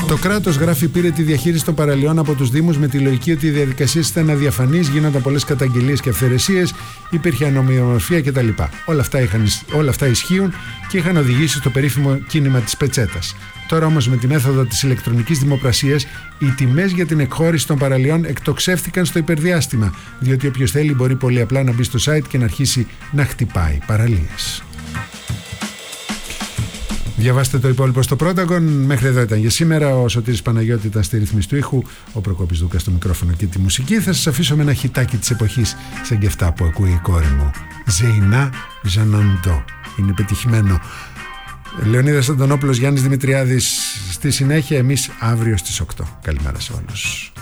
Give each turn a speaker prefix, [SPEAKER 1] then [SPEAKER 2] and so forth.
[SPEAKER 1] Το κράτος, γράφει, πήρε τη διαχείριση των παραλιών από τους Δήμους με τη λογική ότι οι διαδικασίες ήταν αδιαφανείς, γίνονταν πολλές καταγγελίες και αυθαιρεσίες, υπήρχε ανομοιομορφία κτλ. Όλα αυτά ισχύουν και είχαν οδηγήσει στο περίφημο κίνημα της πετσέτας. Τώρα όμως με τη μέθοδο της ηλεκτρονικής δημοπρασίας οι τιμές για την εκχώρηση των παραλιών εκτοξεύτηκαν στο υπερδιάστημα, διότι όποιος θέλει μπορεί πολύ απλά να μπει στο site και να αρχίσει να χτυπάει παραλίες. Διαβάστε το υπόλοιπο στο Πρόταγον. Μέχρι εδώ ήταν για σήμερα. Ο Σωτήρης Παναγιώτη ήταν στη ρύθμιση του ήχου, ο Προκόπης Δούκας στο μικρόφωνο και τη μουσική. Θα σας αφήσω με ένα χιτάκι της εποχής, σαν και αυτά που ακούει η κόρη μου. Ζεϊνά Ζαναντό. Είναι πετυχημένο. Λεωνίδας Αντωνόπουλος, Γιάννης Δημητριάδης στη συνέχεια, εμείς αύριο στις 8. Καλημέρα σε όλους.